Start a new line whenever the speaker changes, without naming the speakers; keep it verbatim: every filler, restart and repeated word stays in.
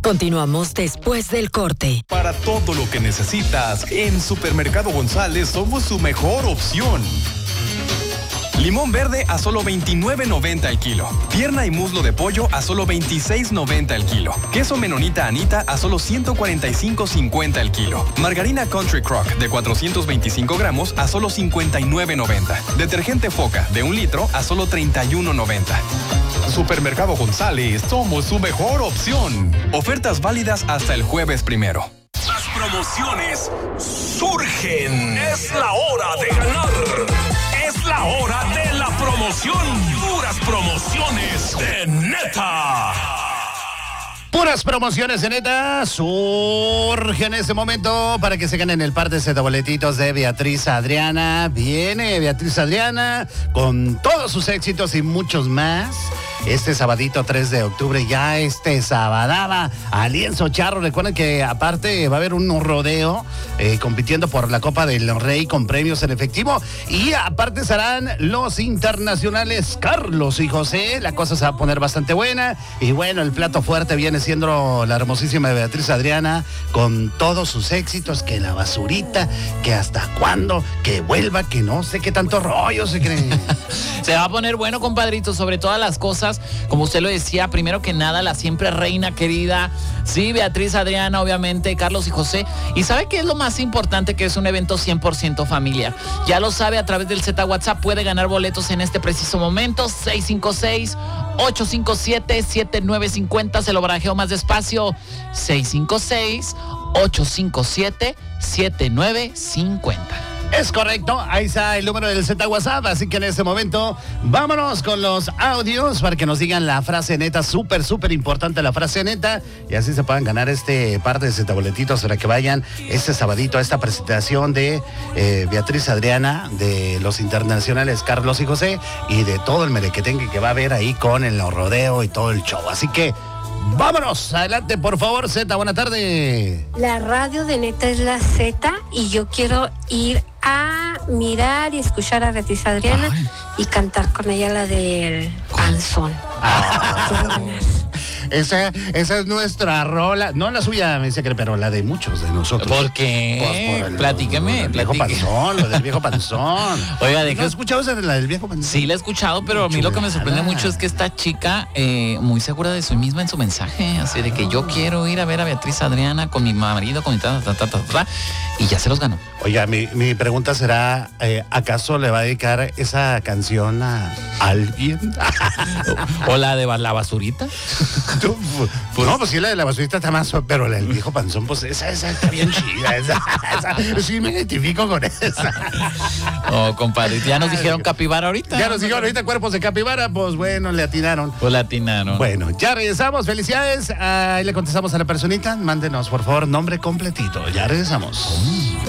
Continuamos después del corte.
Para todo lo que necesitas, en Supermercado González somos su mejor opción. Limón verde a solo veintinueve noventa el kilo. Pierna y muslo de pollo a solo veintiséis noventa el kilo. Queso menonita Anita a solo ciento cuarenta y cinco cincuenta el kilo. Margarina Country Crock de cuatrocientos veinticinco gramos a solo cincuenta y nueve noventa. Detergente Foca de un litro a solo treinta y uno noventa. Supermercado González, somos su mejor opción. Ofertas válidas hasta el jueves primero.
Las promociones surgen. Es la hora de ganar. Es la hora de la promoción. Puras promociones de Neta.
Puras promociones de Neta surgen en este momento para que se ganen el par de Z boletitos de Beatriz Adriana. Viene Beatriz Adriana con todos sus éxitos y muchos más. Este sabadito tres de octubre, ya este sabadaba a Lienzo Charro. Recuerden que aparte va a haber un rodeo eh, compitiendo por la Copa del Rey con premios en efectivo. Y aparte estarán los internacionales Carlos y José. La cosa se va a poner bastante buena. Y bueno, el plato fuerte viene siendo la hermosísima Beatriz Adriana con todos sus éxitos. Que la basurita, que hasta cuándo, que vuelva, que no sé qué tanto rollo se creen.
Se va a poner bueno, compadrito, sobre todas las cosas. Como usted lo decía, primero que nada, la siempre reina querida, sí, Beatriz Adriana, obviamente, Carlos y José. ¿Y sabe qué es lo más importante? Que es un evento cien por ciento familiar. Ya lo sabe, a través del Z WhatsApp puede ganar boletos en este preciso momento. seis cinco seis, ocho cinco siete, siete nueve cinco cero. Se lo barajeo más despacio. seis cinco seis, ocho cinco siete, siete nueve cinco cero.
Es correcto, ahí está el número del Z WhatsApp, así que en este momento vámonos con los audios para que nos digan la frase neta, súper, súper importante la frase neta, y así se puedan ganar este par de Z boletitos para que vayan este sabadito a esta presentación de eh, Beatriz Adriana, de los internacionales Carlos y José, y de todo el merequetengue que va a haber ahí con el rodeo y todo el show, así que vámonos, adelante por favor, Z, buena tarde.
La radio de Neta es la Z y yo quiero ir a mirar y escuchar a Beatriz Adriana. Ay. Y cantar con ella la del panzón. Ah.
Esa, esa es nuestra rola, no la suya, me dice que, pero la de muchos de nosotros.
¿Por qué? Pues por el,
platíqueme, el viejo platique. panzón, lo del viejo panzón.
Oiga, ¿de
¿no has escuchado esa de la del viejo panzón?
Sí, la he escuchado, pero a mí lo que me sorprende mucho es que esta chica, eh, muy segura de sí misma en su mensaje, así de que yo quiero ir a ver a Beatriz Adriana con mi marido, con mi ta, ta, ta, ta, ta, y ya se los ganó.
Oiga, mi, mi pregunta será, eh, ¿acaso le va a dedicar esa canción a alguien?
¿O la de la basurita?
Tú, pues, no, pues sí, la de la basurita está más, pero la del viejo panzón, pues esa, esa está bien chida, esa, esa, sí me identifico con esa.
Oh, compadre, ya nos dijeron capibara ahorita.
Ya nos dijeron ahorita cuerpos de capibara, pues bueno, le atinaron.
Pues le atinaron.
Bueno, ya regresamos, felicidades, ahí le contestamos a la personita, mándenos por favor nombre completito, ya regresamos.